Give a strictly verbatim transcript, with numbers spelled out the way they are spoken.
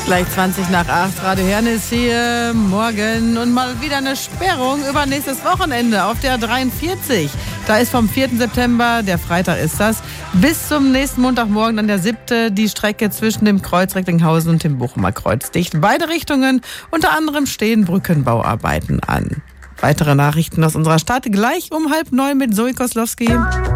Gleich zwanzig nach acht, Radio Herne ist hier, morgen und mal wieder eine Sperrung über nächstes Wochenende auf der dreiundvierzig. Da ist vom vierten September, der Freitag ist das, bis zum nächsten Montagmorgen dann der siebte die Strecke zwischen dem Kreuz Recklinghausen und dem Bochumer Kreuz dicht. Beide Richtungen, unter anderem stehen Brückenbauarbeiten an. Weitere Nachrichten aus unserer Stadt gleich um halb neun mit Zoe Koslowski.